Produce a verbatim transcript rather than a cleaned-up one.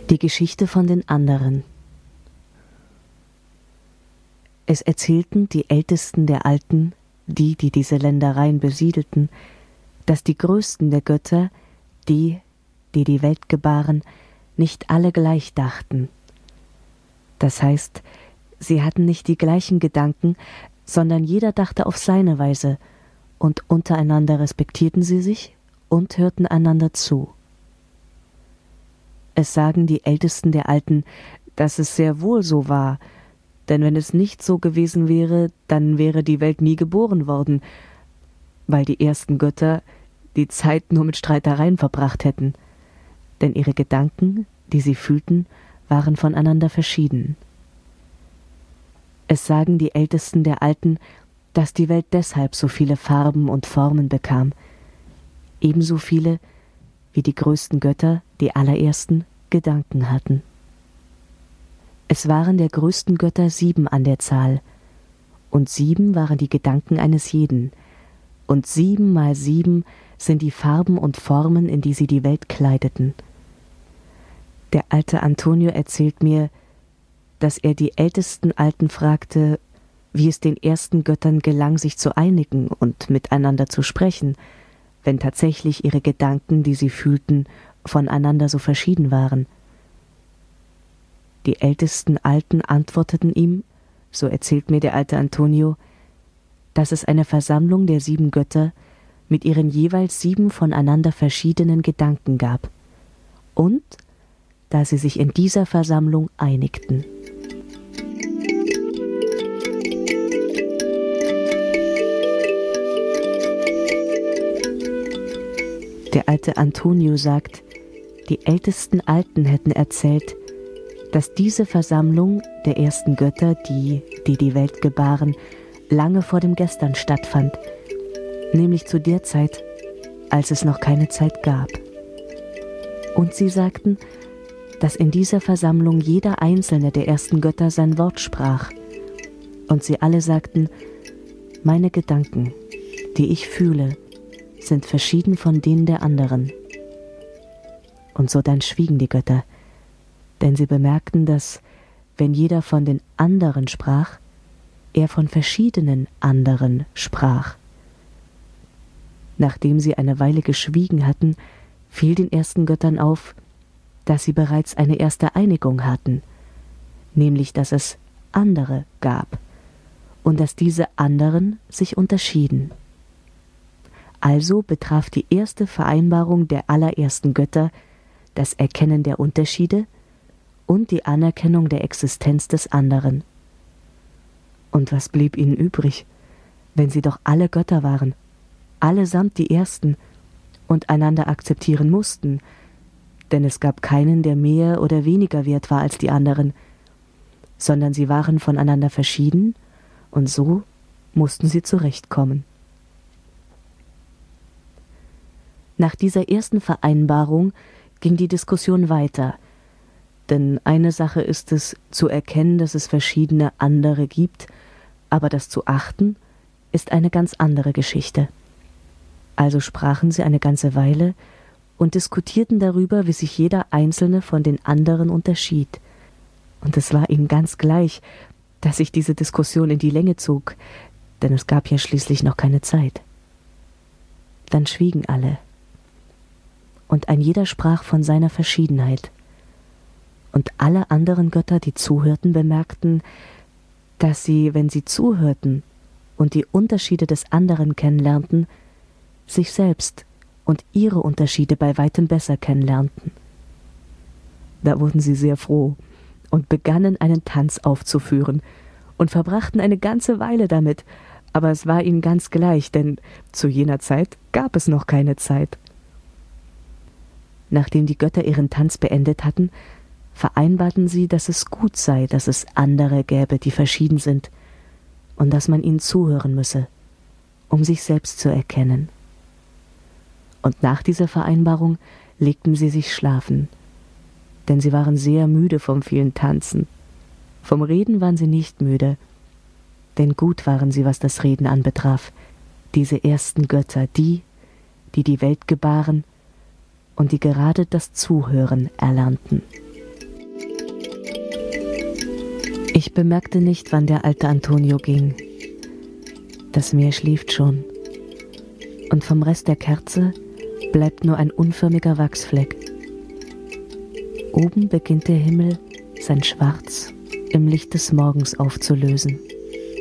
Die Geschichte von den anderen. Es erzählten die Ältesten der Alten, die, die diese Ländereien besiedelten, dass die Größten der Götter, die, die die Welt gebaren, nicht alle gleich dachten. Das heißt, sie hatten nicht die gleichen Gedanken, sondern jeder dachte auf seine Weise, und untereinander respektierten sie sich und hörten einander zu. Es sagen die Ältesten der Alten, dass es sehr wohl so war, denn wenn es nicht so gewesen wäre, dann wäre die Welt nie geboren worden, weil die ersten Götter die Zeit nur mit Streitereien verbracht hätten, denn ihre Gedanken, die sie fühlten, waren voneinander verschieden. Es sagen die Ältesten der Alten, dass die Welt deshalb so viele Farben und Formen bekam, ebenso viele, wie die größten Götter, die allerersten, Gedanken hatten. Es waren der größten Götter sieben an der Zahl, und sieben waren die Gedanken eines jeden, und sieben mal sieben sind die Farben und Formen, in die sie die Welt kleideten. Der alte Antonio erzählt mir, dass er die ältesten Alten fragte, wie es den ersten Göttern gelang, sich zu einigen und miteinander zu sprechen, wenn tatsächlich ihre Gedanken, die sie fühlten, voneinander so verschieden waren. Die ältesten Alten antworteten ihm, so erzählt mir der alte Antonio, dass es eine Versammlung der sieben Götter mit ihren jeweils sieben voneinander verschiedenen Gedanken gab und da sie sich in dieser Versammlung einigten. Der alte Antonio sagt, die ältesten Alten hätten erzählt, dass diese Versammlung der ersten Götter, die, die die Welt gebaren, lange vor dem Gestern stattfand, nämlich zu der Zeit, als es noch keine Zeit gab. Und sie sagten, dass in dieser Versammlung jeder einzelne der ersten Götter sein Wort sprach, und sie alle sagten, meine Gedanken, die ich fühle, sind verschieden von denen der anderen. Und so dann schwiegen die Götter, denn sie bemerkten, dass, wenn jeder von den anderen sprach, er von verschiedenen anderen sprach. Nachdem sie eine Weile geschwiegen hatten, fiel den ersten Göttern auf, dass sie bereits eine erste Einigung hatten, nämlich dass es andere gab und dass diese anderen sich unterschieden. Also betraf die erste Vereinbarung der allerersten Götter das Erkennen der Unterschiede und die Anerkennung der Existenz des anderen. Und was blieb ihnen übrig, wenn sie doch alle Götter waren, allesamt die Ersten, und einander akzeptieren mussten, denn es gab keinen, der mehr oder weniger wert war als die anderen, sondern sie waren voneinander verschieden, und so mussten sie zurechtkommen. Nach dieser ersten Vereinbarung ging die Diskussion weiter, denn eine Sache ist es, zu erkennen, dass es verschiedene andere gibt, aber das zu achten, ist eine ganz andere Geschichte. Also sprachen sie eine ganze Weile und diskutierten darüber, wie sich jeder Einzelne von den anderen unterschied. Und es war ihnen ganz gleich, dass sich diese Diskussion in die Länge zog, denn es gab ja schließlich noch keine Zeit. Dann schwiegen alle, und ein jeder sprach von seiner Verschiedenheit. Und alle anderen Götter, die zuhörten, bemerkten, dass sie, wenn sie zuhörten und die Unterschiede des anderen kennenlernten, sich selbst und ihre Unterschiede bei weitem besser kennenlernten. Da wurden sie sehr froh und begannen einen Tanz aufzuführen und verbrachten eine ganze Weile damit, aber es war ihnen ganz gleich, denn zu jener Zeit gab es noch keine Zeit. Nachdem die Götter ihren Tanz beendet hatten, vereinbarten sie, dass es gut sei, dass es andere gäbe, die verschieden sind, und dass man ihnen zuhören müsse, um sich selbst zu erkennen. Und nach dieser Vereinbarung legten sie sich schlafen, denn sie waren sehr müde vom vielen Tanzen. Vom Reden waren sie nicht müde, denn gut waren sie, was das Reden anbetraf, diese ersten Götter, die, die die Welt gebaren und die gerade das Zuhören erlernten. Ich bemerkte nicht, wann der alte Antonio ging. Das Meer schläft schon. Und vom Rest der Kerze bleibt nur ein unförmiger Wachsfleck. Oben beginnt der Himmel sein Schwarz im Licht des Morgens aufzulösen.